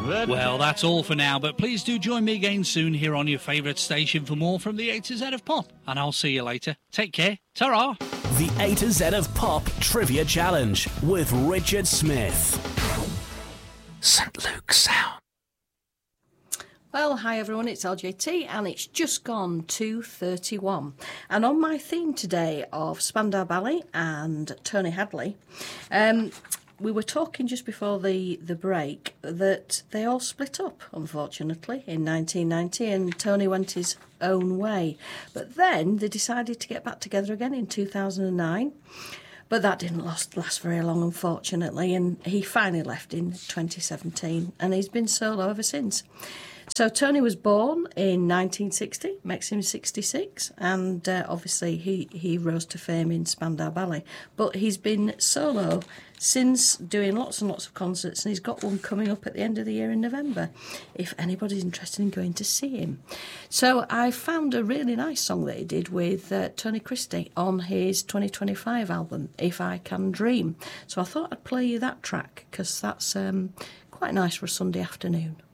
Well, that's all for now, but please do join me again soon here on your favourite station for more from the A to Z of Pop. And I'll see you later. Take care. Ta-ra! The A to Z of Pop Trivia Challenge with Richard Smith. St Luke's Sound. Well, hi everyone, it's LJT and it's just gone 2:31. And on my theme today of Spandau Ballet and Tony Hadley, we were talking just before the break that they all split up, unfortunately, in 1990, and Tony went his own way. But then they decided to get back together again in 2009. But that didn't last very long, unfortunately, and he finally left in 2017, and he's been solo ever since. So Tony was born in 1960, makes him 66, and obviously he rose to fame in Spandau Ballet. But he's been solo since, doing lots and lots of concerts, and he's got one coming up at the end of the year in November, if anybody's interested in going to see him. So I found a really nice song that he did with Tony Christie on his 2025 album, If I Can Dream. So I thought I'd play you that track, because that's quite nice for a Sunday afternoon.